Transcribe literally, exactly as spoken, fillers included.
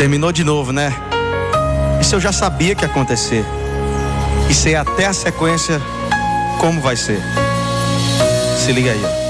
Terminou de novo, né? Isso eu já sabia que ia acontecer. E sei até a sequência como vai ser. Se liga aí, ó.